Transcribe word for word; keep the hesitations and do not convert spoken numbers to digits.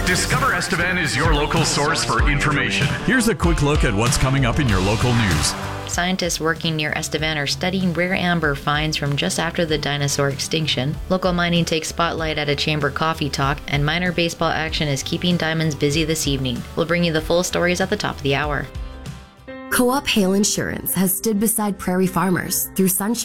Discover Estevan is your local source for information. Here's a quick look at what's coming up in your local news. Scientists working near Estevan are studying rare amber finds from just after the dinosaur extinction. Local mining takes spotlight at a chamber coffee talk, and minor baseball action is keeping Diamonds busy this evening. We'll bring you the full stories at the top of the hour. Co-op Hail Insurance has stood beside prairie farmers through sunshine